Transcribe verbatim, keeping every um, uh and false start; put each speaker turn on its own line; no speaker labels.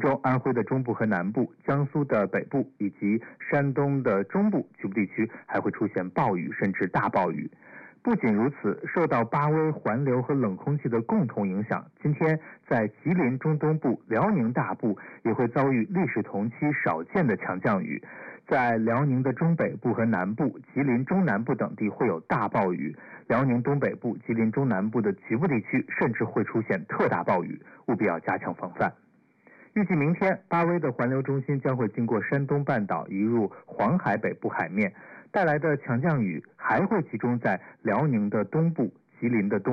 中安徽的中部和南部、江苏的北部以及山东的中部局部地区还会出现暴雨甚至大暴雨。不仅如此，受到巴威环流和冷空气的共同影响，今天在吉林中东部、辽宁大部也会遭遇历史同期少见的强降雨。在辽宁的中北部和南部、吉林中南部等地会有大暴雨，辽宁东北部、吉林中南部的局部地区甚至会出现特大暴雨，务必要加强防范。预计明天，巴威的环流中心将会经过山东半岛，移入黄海北部海面，带来的强降雨还会集中在辽宁的东部、吉林的东